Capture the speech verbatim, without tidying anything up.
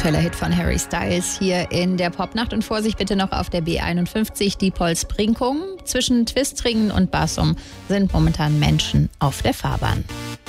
aktueller Hit von Harry Styles hier in der Popnacht. Und Vorsicht bitte noch auf der B einundfünfzig, Diepholz-Brinkum. Zwischen Twistringen und Bassum sind momentan Menschen auf der Fahrbahn.